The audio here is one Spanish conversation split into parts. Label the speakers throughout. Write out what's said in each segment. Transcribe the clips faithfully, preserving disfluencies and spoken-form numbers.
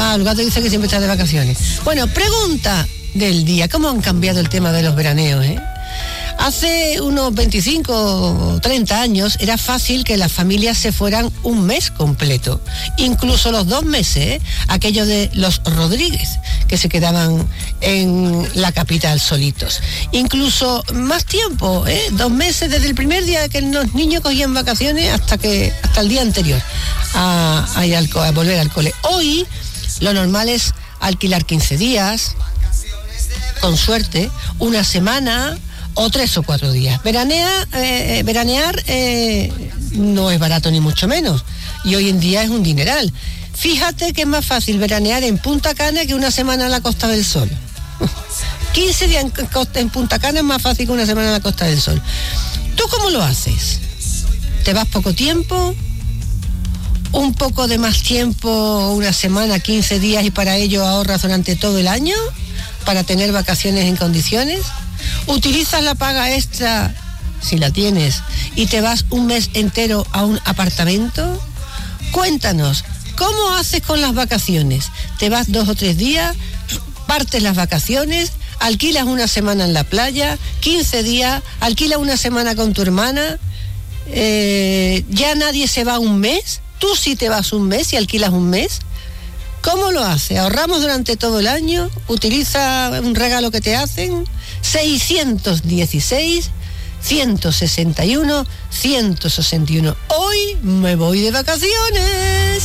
Speaker 1: Ah, el gato dice que siempre está de vacaciones. Bueno, pregunta del día. ¿Cómo han cambiado el tema de los veraneos, eh? Hace unos veinticinco o treinta años era fácil que las familias se fueran un mes completo, incluso los dos meses, ¿eh? Aquello de los Rodríguez, que se quedaban en la capital solitos. Incluso más tiempo, ¿eh? Dos meses desde el primer día que los niños cogían vacaciones hasta que hasta el día anterior a, a, ir al, a volver al cole. Hoy lo normal es alquilar quince días, con suerte, una semana o tres o cuatro días. Veranea, eh, veranear eh, no es barato ni mucho menos, y hoy en día es un dineral. Fíjate que es más fácil veranear en Punta Cana que una semana en la Costa del Sol. quince días en, en Punta Cana es más fácil que una semana en la Costa del Sol. ¿Tú cómo lo haces? ¿Te vas poco tiempo? ¿Un poco de más tiempo, una semana, quince días, y para ello ahorras durante todo el año para tener vacaciones en condiciones? ¿Utilizas la paga extra, si la tienes, y te vas un mes entero a un apartamento? Cuéntanos, ¿cómo haces con las vacaciones? ¿Te vas dos o tres días, partes las vacaciones, alquilas una semana en la playa, quince días, alquilas una semana con tu hermana? Eh, ¿ya nadie se va un mes? ¿Tú sí te vas un mes y alquilas un mes? ¿Cómo lo haces? ¿Ahorramos durante todo el año? ¿Utiliza un regalo que te hacen? seiscientos dieciséis, ciento sesenta y uno, ciento sesenta y uno. Hoy me voy de vacaciones.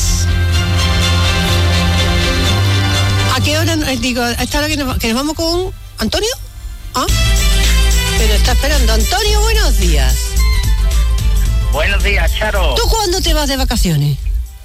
Speaker 1: ¿A qué hora? Digo, a esta hora que nos, que nos vamos con Antonio. ¿Ah? Pero está esperando. Antonio, buenos días.
Speaker 2: Buenos días, Charo.
Speaker 1: ¿Tú cuándo te vas de vacaciones?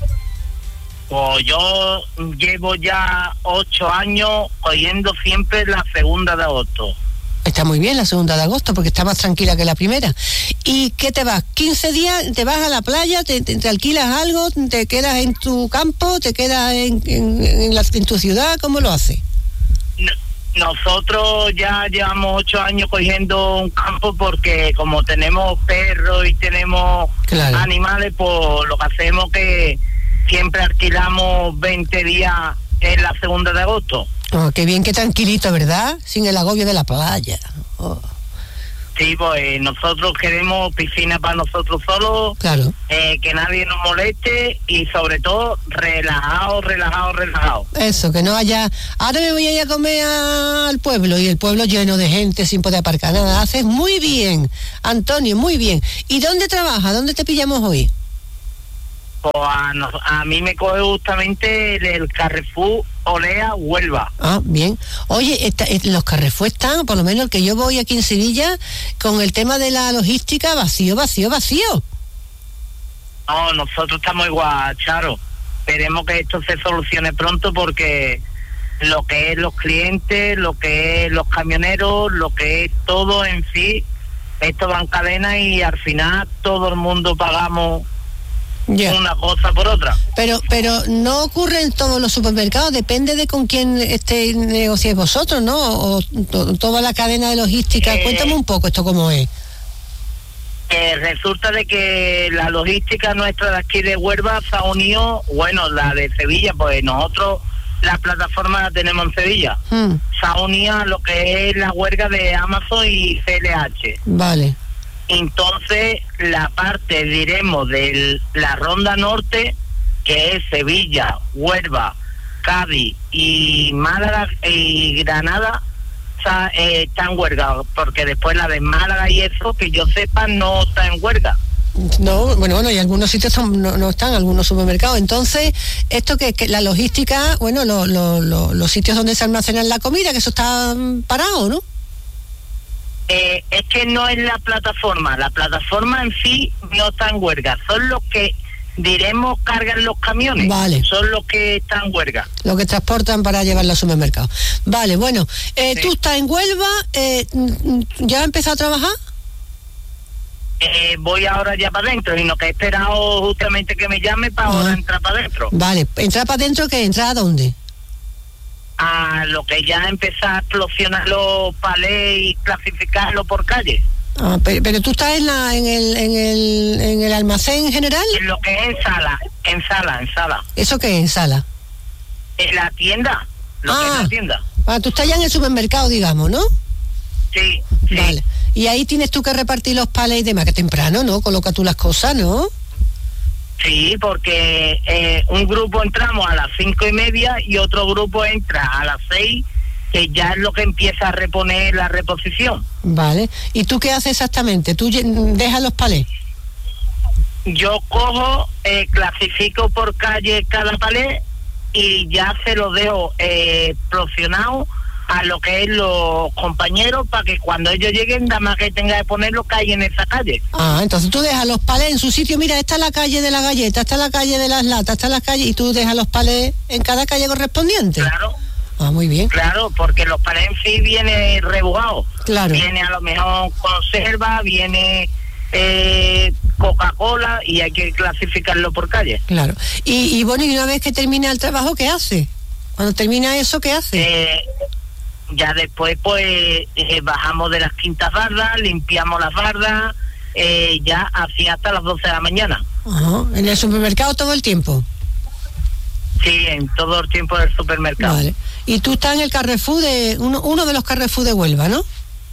Speaker 2: Pues yo llevo ya ocho años oyendo siempre la segunda de agosto.
Speaker 1: Está muy bien la segunda de agosto porque está más tranquila que la primera. ¿Y qué te vas? ¿quince días? ¿Te vas a la playa? ¿Te, te, te alquilas algo? ¿Te quedas en tu campo? ¿Te quedas en, en, en, la, en tu ciudad? ¿Cómo lo haces?
Speaker 2: No, nosotros ya llevamos ocho años cogiendo un campo porque como tenemos perros y tenemos claro. animales, pues lo que hacemos es que siempre alquilamos veinte días en la segunda de agosto.
Speaker 1: Oh, qué bien, qué tranquilito, ¿verdad? Sin el agobio de la playa. Oh.
Speaker 2: Sí, pues nosotros queremos piscina para nosotros solos,
Speaker 1: claro.
Speaker 2: eh, que nadie nos moleste y sobre todo relajado, relajado, relajado.
Speaker 1: Eso, que no haya, ahora me voy a ir a comer a, al pueblo, y el pueblo lleno de gente sin poder aparcar nada. Haces muy bien, Antonio, muy bien. ¿Y dónde trabajas? ¿Dónde te pillamos hoy?
Speaker 2: Pues a, a mí me coge justamente el, el Carrefour Olea Huelva.
Speaker 1: Ah, bien. Oye, esta, los Carrefour están, por lo menos el que yo voy aquí en Sevilla, con el tema de la logística, vacío, vacío, vacío.
Speaker 2: No, nosotros estamos igual, Charo. Esperemos que esto se solucione pronto porque lo que es los clientes, lo que es los camioneros, lo que es todo en sí, esto va en cadena y al final todo el mundo pagamos yeah. una cosa por otra.
Speaker 1: Pero pero no ocurre en todos los supermercados, depende de con quién este negociéis vosotros, ¿no? O to, toda la cadena de logística. Eh, Cuéntame un poco esto cómo es.
Speaker 2: Eh, resulta de que la logística nuestra de aquí de Huelva se ha unido, bueno, la de Sevilla, pues nosotros la plataforma la tenemos en Sevilla. Hmm. Se ha unido a lo que es la huelga de Amazon y C L H.
Speaker 1: Vale.
Speaker 2: Entonces, la parte, diremos, de la Ronda Norte, que es Sevilla, Huelva, Cádiz y Málaga y Granada, está, eh, está en huelga, porque después la de Málaga y eso, que yo sepa, no está en huelga.
Speaker 1: No, bueno, bueno, y algunos sitios son, no, no están, algunos supermercados. Entonces, esto que, que la logística, bueno, lo, lo, lo, los sitios donde se almacenan la comida, que eso está parado, ¿no?
Speaker 2: Eh, es que no es la plataforma, la plataforma en sí no está en huelga, son los que, diremos, cargan los camiones,
Speaker 1: vale.
Speaker 2: son los que están en huelga.
Speaker 1: Los que transportan para llevarla al supermercado. Vale, bueno, eh, sí. Tú estás en Huelva, eh, ¿ya has empezado a trabajar?
Speaker 2: Eh, voy ahora ya para adentro, y no que he esperado justamente que me llame para ahora entrar para adentro.
Speaker 1: Vale, ¿entrar para adentro qué? ¿Entrar a dónde?
Speaker 2: A lo que ya empezar a explosionar los palés y clasificarlo por calle.
Speaker 1: Ah, pero, pero tú estás en la en el en el en el almacén general.
Speaker 2: En lo que es en sala, en sala, en sala.
Speaker 1: ¿Eso qué es en sala?
Speaker 2: En la tienda, lo
Speaker 1: ah,
Speaker 2: que es la tienda.
Speaker 1: Ah, tú estás ya en el supermercado, digamos, ¿no?
Speaker 2: Sí, sí.
Speaker 1: Vale. Y ahí tienes tú que repartir los palés y demás, que temprano, ¿no? Coloca tú las cosas, ¿no?
Speaker 2: Sí, porque eh, un grupo entramos a las cinco y media y otro grupo entra a las seis, que ya es lo que empieza a reponer la reposición.
Speaker 1: Vale. ¿Y tú qué haces exactamente? ¿Tú dejas los palés?
Speaker 2: Yo cojo, eh, clasifico por calle cada palé y ya se lo dejo eh, proporcionado a lo que es los compañeros para que cuando ellos lleguen, nada más que tenga que poner lo que hay en esa calle.
Speaker 1: Ah, entonces tú dejas los palés en su sitio. Mira, esta es la calle de la galleta, esta es la calle de las latas, esta es la calle, y tú dejas los palés en cada calle correspondiente.
Speaker 2: Claro.
Speaker 1: Ah, muy bien.
Speaker 2: Claro, porque los palés en sí vienen rebujados.
Speaker 1: Claro.
Speaker 2: Viene a lo mejor conserva, viene eh, Coca-Cola y hay que clasificarlo por calle.
Speaker 1: Claro. Y, y bueno, y una vez que termina el trabajo, ¿qué hace? Cuando termina eso, ¿qué hace?
Speaker 2: Eh, ya después, pues, eh, bajamos de las quintas bardas, limpiamos las bardas, eh, ya así hasta las doce de la mañana.
Speaker 1: Ajá. ¿En el supermercado todo el tiempo?
Speaker 2: Sí, en todo el tiempo del supermercado.
Speaker 1: Vale. Y tú estás en el Carrefour de, uno, uno de los Carrefour de Huelva, ¿no?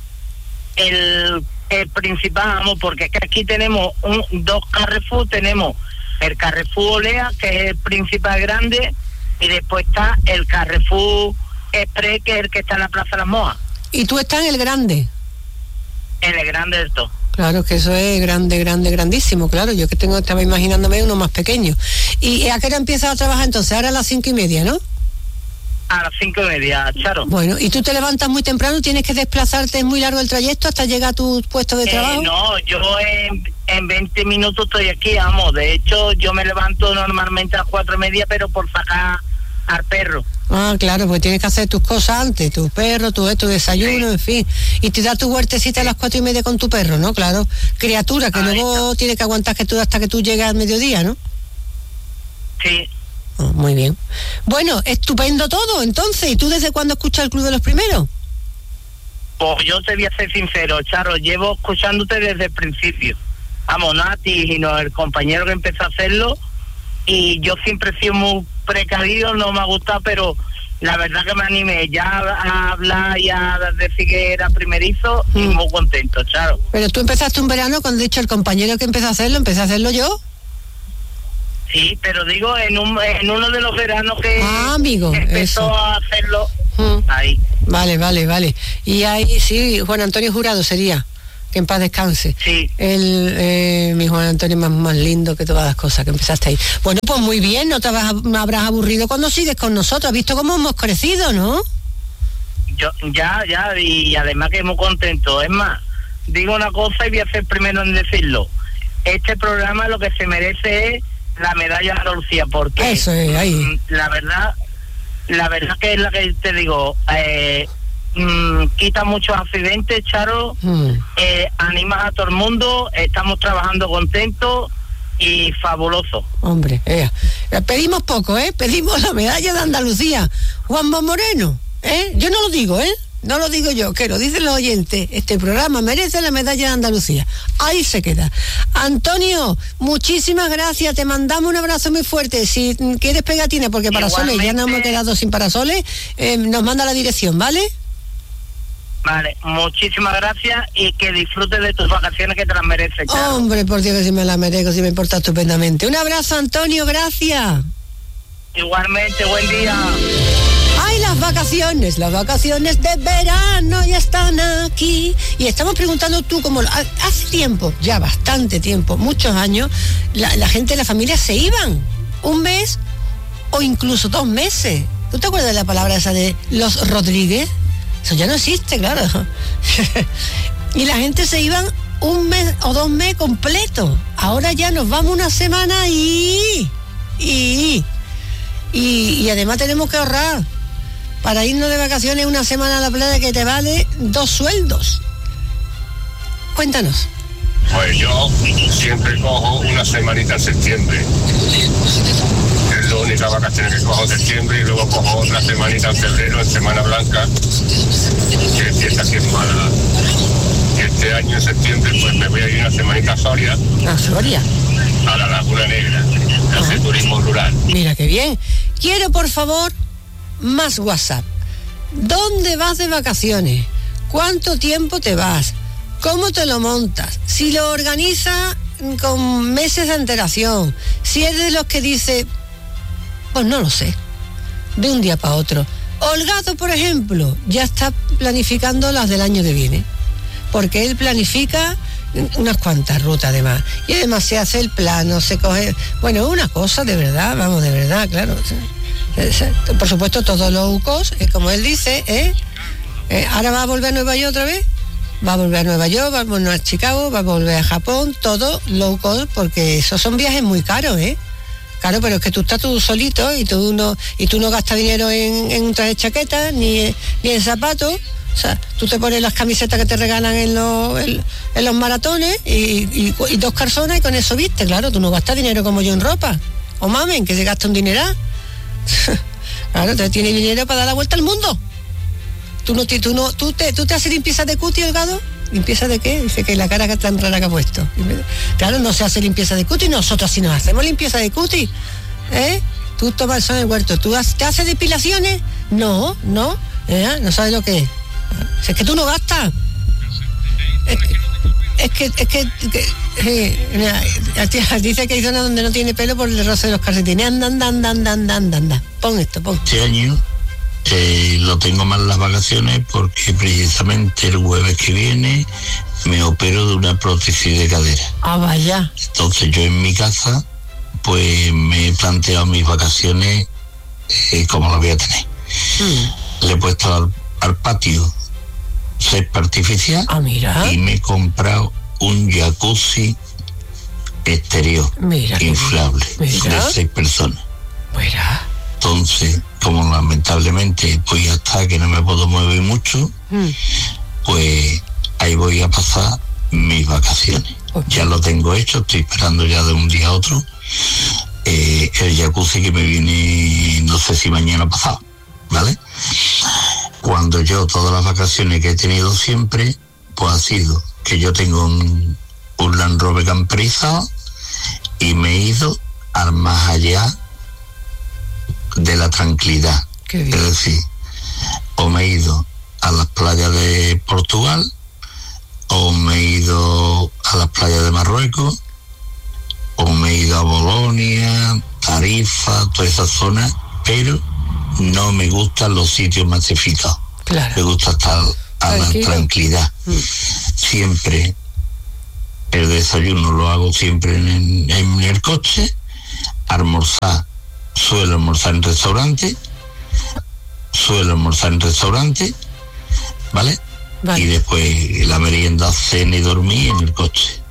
Speaker 2: El, el principal, vamos, porque es que aquí tenemos un, dos Carrefour, tenemos el Carrefour Olea, que es el principal grande, y después está el Carrefour Express, que es el que está en la Plaza de las Moas.
Speaker 1: ¿Y tú estás en el grande?
Speaker 2: En el grande del todo.
Speaker 1: Claro, que eso es grande, grande, grandísimo, claro. Yo que tengo, estaba imaginándome uno más pequeño. ¿Y a qué hora empiezas a trabajar entonces? Ahora a las cinco y media, ¿no?
Speaker 2: A las cinco y media, Charo.
Speaker 1: Bueno, ¿y tú te levantas muy temprano? ¿Tienes que desplazarte? ¿Es muy largo el trayecto hasta llegar a tu puesto de
Speaker 2: Eh,
Speaker 1: trabajo?
Speaker 2: no, yo en, en veinte minutos estoy aquí, vamos. De hecho, yo me levanto normalmente a las cuatro y media, pero por sacar al perro.
Speaker 1: Ah, claro, pues tienes que hacer tus cosas antes, tu perro, tu, tu desayuno, sí. En fin. Y te da tu huertecita a las cuatro y media con tu perro, ¿no? Claro. Criatura, que
Speaker 2: Ahí
Speaker 1: luego
Speaker 2: está.
Speaker 1: tiene que aguantar que tú hasta que tú llegas al mediodía, ¿no?
Speaker 2: Sí.
Speaker 1: Oh, muy bien. Bueno, estupendo todo, entonces. ¿Y tú desde cuándo escuchas el Club de los Primeros?
Speaker 2: Pues yo te voy a ser sincero, Charo, llevo escuchándote desde el principio. Vamos, no a ti, sino el compañero que empezó a hacerlo. Y yo siempre he sido muy precavido, no me ha gustado, pero la verdad que me animé ya a hablar y a decir que era primerizo mm. y muy contento, Charo.
Speaker 1: Pero tú empezaste un verano, cuando he dicho el compañero que empezó a hacerlo, empecé a hacerlo yo.
Speaker 2: Sí, pero digo, en un en uno de los veranos que
Speaker 1: ah, amigo,
Speaker 2: empezó
Speaker 1: eso.
Speaker 2: a hacerlo,
Speaker 1: mm.
Speaker 2: ahí.
Speaker 1: Vale, vale, vale. Y ahí, sí, Juan Antonio Jurado sería, que en paz descanse.
Speaker 2: Sí.
Speaker 1: El, eh, mi Juan Antonio más, más lindo que todas las cosas que empezaste ahí. Bueno, pues muy bien, no te vas, me habrás aburrido cuando sigues con nosotros. ¿Has visto cómo hemos crecido, no?
Speaker 2: Yo, ya, ya, y además que muy contento. Es más, digo una cosa y voy a ser primero en decirlo. Este programa lo que se merece es la medalla de Andalucía, porque
Speaker 1: eso es, ahí.
Speaker 2: la verdad, la verdad que es la que te digo, eh, mm, quita muchos accidentes, Charo, mm. eh, animas a todo el mundo, estamos trabajando contentos y fabuloso.
Speaker 1: Hombre, eh, pedimos poco, ¿eh? Pedimos la medalla de Andalucía. Juanma Moreno, ¿eh? Yo no lo digo, ¿eh? No lo digo yo, que lo dicen los oyentes. Este programa merece la medalla de Andalucía. Ahí se queda. Antonio, muchísimas gracias. Te mandamos un abrazo muy fuerte. Si quieres pegatina, porque parasoles, ya nos hemos quedado sin parasoles, eh, nos manda la dirección, ¿vale?
Speaker 2: Vale, muchísimas gracias y que disfrutes de tus vacaciones que te las mereces. Charo.
Speaker 1: Hombre, por Dios que si me las merezco, si me importa estupendamente. Un abrazo, Antonio, gracias.
Speaker 2: Igualmente, buen día.
Speaker 1: ¡Ay, las vacaciones! Las vacaciones de verano ya están aquí. Y estamos preguntando tú, como hace tiempo, ya bastante tiempo, muchos años, la, la gente de la familia se iban un mes o incluso dos meses. ¿Tú te acuerdas de la palabra esa de los Rodríguez? Eso ya no existe, claro. Y la gente se iban un mes o dos meses completo. Ahora ya nos vamos una semana y... y... y, y además tenemos que ahorrar para irnos de vacaciones una semana a la playa que te vale dos sueldos. Cuéntanos.
Speaker 3: Pues yo siempre cojo una semanita en septiembre. Es la única vacaciones que cojo en septiembre y luego cojo otra semanita en febrero, en Semana Blanca, que es fiesta aquí en Málaga. Y este año en septiembre pues me voy a ir una semanita a Soria.
Speaker 1: ¿A Soria?
Speaker 3: A la Laguna Negra, a hacer turismo rural.
Speaker 1: Mira qué bien. Quiero, por favor, más WhatsApp. ¿Dónde vas de vacaciones? ¿Cuánto tiempo te vas? ¿Cómo te lo montas? Si lo organizas con meses de antelación, si es de los que dice, pues no lo sé, de un día para otro. Holgado, por ejemplo, ya está planificando las del año que viene, porque él planifica unas cuantas rutas además, y además se hace el plano, se coge, bueno, una cosa de verdad, vamos, de verdad, claro. Por supuesto, todo low cost, eh, como él dice, ¿eh? Eh, ahora va a volver a Nueva York otra vez, va a volver a Nueva York, va a volver a Chicago, va a volver a Japón, todo low cost, porque esos son viajes muy caros, ¿eh? Claro, pero es que tú estás tú solito y tú no, y tú no gastas dinero en, en un traje de chaqueta, ni, ni en zapatos. O sea, tú te pones las camisetas que te regalan en los, en, en los maratones y, y, y dos calzones y con eso viste, claro, tú no gastas dinero como yo en ropa. O mamen, que se gasta un dineral. Claro, entonces tienes dinero para dar la vuelta al mundo. Tú no, tú no, tú te, tú te haces limpieza de cutis, Holgado. ¿Limpieza de qué? Dice que la cara que tan rara que ha puesto. Claro, no se hace limpieza de cutis, nosotros sí nos hacemos limpieza de cutis. ¿Eh? Tú tomas el sol en el huerto. ¿Tú has, te haces depilaciones? No, no. ¿Eh? No sabes lo que es. Si es que tú no gastas. Es que, es que, es que, que eh, mira, dice que hay zonas donde no tiene pelo por el roce de los calcetines. Anda, anda, anda, anda, anda, anda, anda. Pon esto, pon.
Speaker 4: Este año eh, lo tengo mal las vacaciones porque precisamente el jueves que viene me opero de una prótesis de cadera.
Speaker 1: Ah, vaya.
Speaker 4: Entonces yo en mi casa pues me he planteado mis vacaciones eh, como las voy a tener. Hmm. Le he puesto al, al patio césped artificial.
Speaker 1: Ah, mira.
Speaker 4: Y me he comprado un jacuzzi exterior,
Speaker 1: mira,
Speaker 4: inflable,
Speaker 1: mira.
Speaker 4: de seis personas.
Speaker 1: Mira.
Speaker 4: Entonces, como lamentablemente pues ya está, que no me puedo mover mucho, mm. pues ahí voy a pasar mis vacaciones. Okay. Ya lo tengo hecho, estoy esperando ya de un día a otro eh, el jacuzzi que me viene, no sé si mañana pasado, ¿vale? Cuando yo, todas las vacaciones que he tenido siempre, pues ha sido que yo tengo un, un Land Rover camperizado y me he ido al más allá de la tranquilidad. Es decir, o me he ido a las playas de Portugal, o me he ido a las playas de Marruecos, o me he ido a Bolonia, Tarifa, toda esa zona, pero no me gustan los sitios masificados.
Speaker 1: Claro.
Speaker 4: Me gusta estar a la tranquilidad. Mm. Siempre el desayuno lo hago siempre en, en, en el coche. Almorzar, suelo almorzar en restaurante, suelo almorzar en restaurante, ¿vale? Vale. Y después la merienda, cena y dormir en el coche.